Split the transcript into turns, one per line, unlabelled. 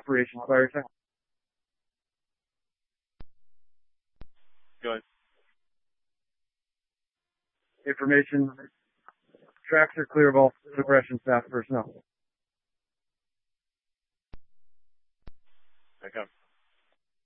operations, fire tech.
Go ahead.
Information. Tracks are clear of all suppression staff personnel.
Back up.